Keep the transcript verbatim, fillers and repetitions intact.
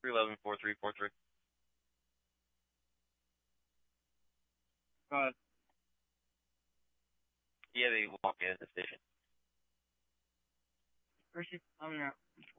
three eleven, four three four three. Go ahead. Yeah, they walk in at the station. Where's she? Oh, no.